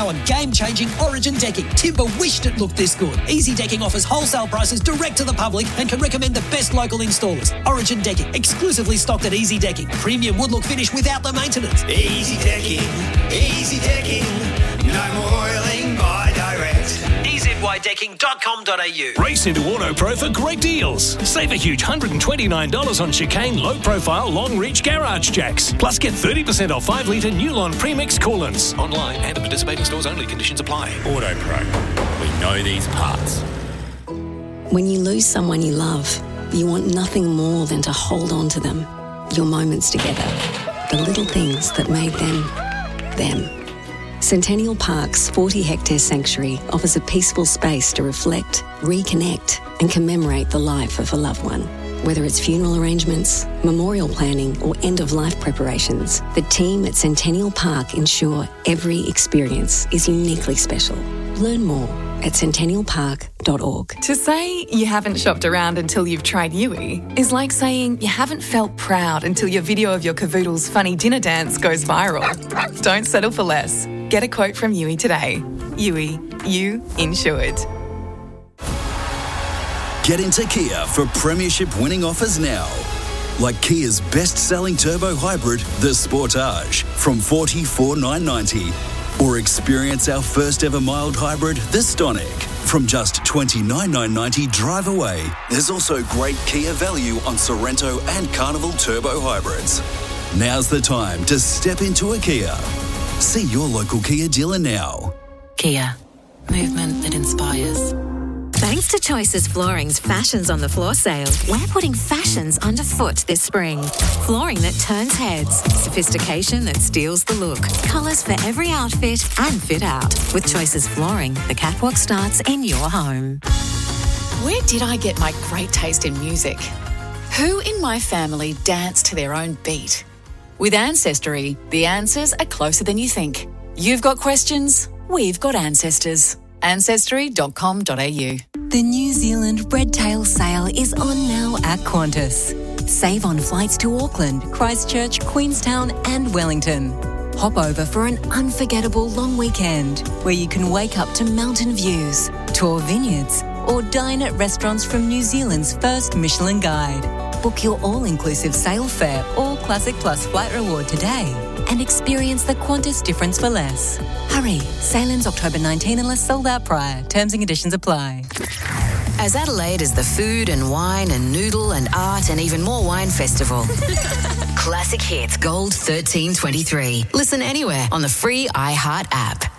our game-changing Origin decking. Timber wished it looked this good. Easy Decking offers wholesale prices direct to the public and can recommend the best local installers. Origin Decking, exclusively stocked at Easy Decking. Premium wood look finish without the maintenance. Easy Decking, no more oiling by direct. EZYDecking.com.au. Race into AutoPro for great deals. Save a huge $129 on Chicane low-profile, long-reach garage jacks. Plus, get 30% off 5-litre Newlon Premix coolants. Online and at participating stores only. Conditions apply. AutoPro. We know these parts. When you lose someone you love, you want nothing more than to hold on to them. Your moments together. The little things that made them, them. Centennial Park's 40-hectare sanctuary offers a peaceful space to reflect, reconnect and commemorate the life of a loved one. Whether it's funeral arrangements, memorial planning or end-of-life preparations, the team at Centennial Park ensure every experience is uniquely special. Learn more at centennialpark.org. To say you haven't shopped around until you've tried Yui is like saying you haven't felt proud until your video of your cavoodle's funny dinner dance goes viral. Don't settle for less. Get a quote from Yui today. Yui, you insured. Get into Kia for premiership winning offers now. Like Kia's best-selling turbo hybrid, the Sportage, from $44,990. Or experience our first ever mild hybrid, the Stonic, from just $29,990 drive away. There's also great Kia value on Sorrento and Carnival turbo hybrids. Now's the time to step into a Kia. See your local Kia dealer now. Kia. Movement that inspires. Thanks to Choices Flooring's Fashions on the Floor sale, we're putting fashions underfoot this spring. Flooring that turns heads, sophistication that steals the look, colours for every outfit and fit out. With Choices Flooring, the catwalk starts in your home. Where did I get my great taste in music? Who in my family danced to their own beat? With Ancestry, the answers are closer than you think. You've got questions, we've got ancestors. Ancestry.com.au. The New Zealand Redtail sale is on now at Qantas. Save on flights to Auckland, Christchurch, Queenstown and Wellington. Hop over for an unforgettable long weekend where you can wake up to mountain views, tour vineyards or dine at restaurants from New Zealand's first Michelin Guide. Book your all-inclusive sail fare or Classic Plus flight reward today and experience the Qantas difference for less. Hurry, sail ends October 19 unless sold out prior. Terms and conditions apply. As Adelaide as the food and wine and noodle and art and even more wine festival. Classic Hits Gold 1323. Listen anywhere on the free iHeart app.